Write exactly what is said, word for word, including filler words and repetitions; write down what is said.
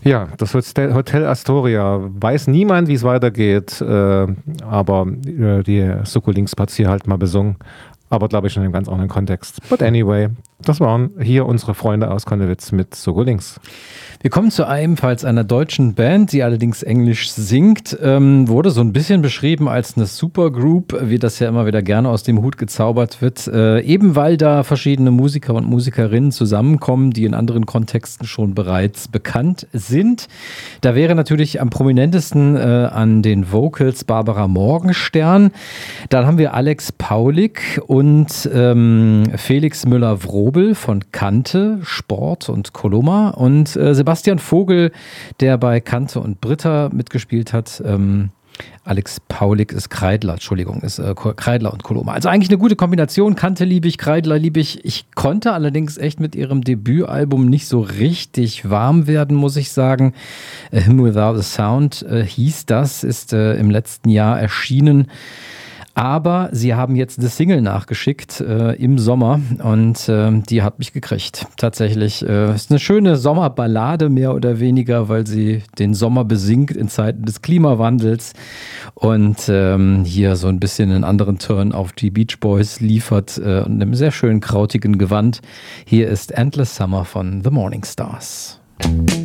Ja, das Hotel Astoria. Weiß niemand, wie es weitergeht, äh, aber äh, die Soko-Links hat hier halt mal besungen. Aber glaube ich in einem ganz anderen Kontext. But anyway, das waren hier unsere Freunde aus Konnewitz mit Soko-Links. Wir kommen zu ebenfalls einer deutschen Band, die allerdings Englisch singt. Ähm, wurde so ein bisschen beschrieben als eine Supergroup, wie das ja immer wieder gerne aus dem Hut gezaubert wird. Äh, eben weil da verschiedene Musiker und Musikerinnen zusammenkommen, die in anderen Kontexten schon bereits bekannt sind. Da wäre natürlich am prominentesten äh, an den Vocals Barbara Morgenstern. Dann haben wir Alex Paulik und ähm, Felix Müller-Wrobel von Kante, Sport und Coloma und äh, Sebastian Vogel, der bei Kante und Britta mitgespielt hat. Ähm, Alex Paulik ist Kreidler, Entschuldigung, ist äh, Kreidler und Coloma. Also eigentlich eine gute Kombination. Kante liebe ich, Kreidler liebe ich. Ich konnte allerdings echt mit ihrem Debütalbum nicht so richtig warm werden, muss ich sagen. A Hymn Without a Sound äh, hieß das, ist äh, im letzten Jahr erschienen. Aber sie haben jetzt eine Single nachgeschickt äh, im Sommer und äh, die hat mich gekriegt. Tatsächlich äh, ist eine schöne Sommerballade mehr oder weniger, weil sie den Sommer besingt in Zeiten des Klimawandels und ähm, hier so ein bisschen einen anderen Turn auf die Beach Boys liefert äh, und einem sehr schönen krautigen Gewand. Hier ist Endless Summer von The Morning Stars.